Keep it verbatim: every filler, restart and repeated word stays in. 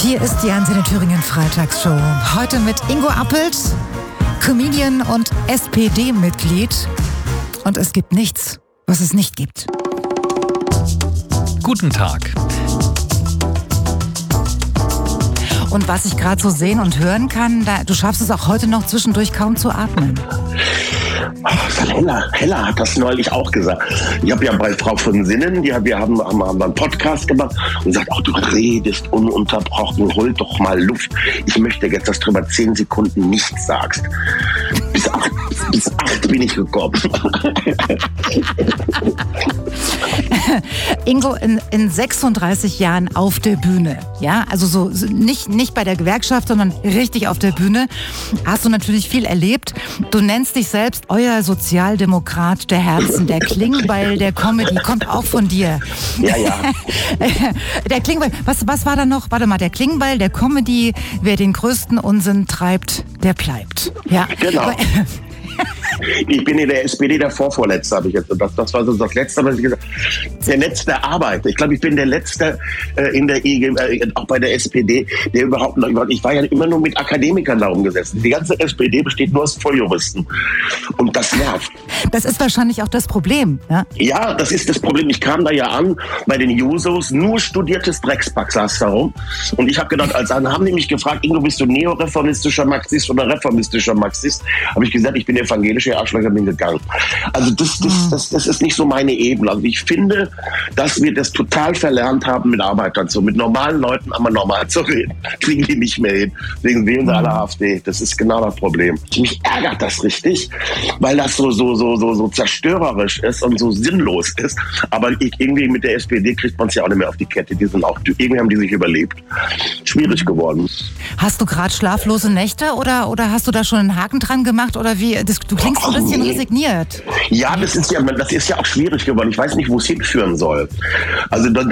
Hier ist die Antenne Thüringen Freitagsshow. Heute mit Ingo Appelt, Comedian und S P D-Mitglied. Und es gibt nichts, was es nicht gibt. Guten Tag. Und was ich gerade so sehen und hören kann, da, du schaffst es auch heute noch zwischendurch kaum zu atmen. Ach, Hella, Hella hat das neulich auch gesagt. Ich habe ja bei Frau von Sinnen, die, wir haben, haben, haben einen Podcast gemacht und sagt, oh, du redest ununterbrochen, hol doch mal Luft. Ich möchte jetzt, dass du über zehn Sekunden nichts sagst. Bis acht, bis acht bin ich gekommen. Ingo, in, in sechsunddreißig Jahren auf der Bühne, ja, also so nicht, nicht bei der Gewerkschaft, sondern richtig auf der Bühne, hast du natürlich viel erlebt. Du nennst dich selbst euer Sozialdemokrat der Herzen. Der Klingbeil der Comedy kommt auch von dir. Ja, ja. Der Klingbeil, was, was war da noch? Warte mal, der Klingbeil der Comedy, wer den größten Unsinn treibt, der bleibt. Ja. Genau. Ich bin in der S P D der Vorvorletzte, habe ich jetzt. Das, das war so das Letzte, was ich gesagt habe. Der letzte Arbeiter. Ich glaube, ich bin der Letzte äh, in der I G, äh, auch bei der S P D, der überhaupt noch. Ich war ja immer nur mit Akademikern da rumgesessen. Die ganze S P D besteht nur aus Volljuristen. Und das nervt. Das ist wahrscheinlich auch das Problem. Ja, ja, das ist das Problem. Ich kam da ja an bei den Jusos, nur studiertes Dreckspack saß da rum. Und ich habe gedacht, als dann haben die mich gefragt, Ingo, bist du neoreformistischer Marxist oder reformistischer Marxist? Habe ich gesagt, ich bin evangelischer Arschlöcher, bin gegangen. Also das, das, das, das ist nicht so meine Ebene. Also ich finde, dass wir das total verlernt haben, mit Arbeitern zu, mit normalen Leuten einmal normal zu reden. Kriegen die nicht mehr hin. Deswegen wählen sie alle AfD. Das ist genau das Problem. Mich ärgert das richtig, weil das so, so, so, so, so zerstörerisch ist und so sinnlos ist. Aber ich, irgendwie mit der S P D kriegt man es ja auch nicht mehr auf die Kette. Die sind auch, irgendwie haben die sich überlebt. Schwierig geworden. Hast du gerade schlaflose Nächte oder, oder hast du da schon einen Haken dran gemacht? Oder wie? Das, du klingst ein bisschen resigniert. Ja, das ist ja, das ist ja auch schwierig geworden. Ich weiß nicht, wo es hinführen soll. Also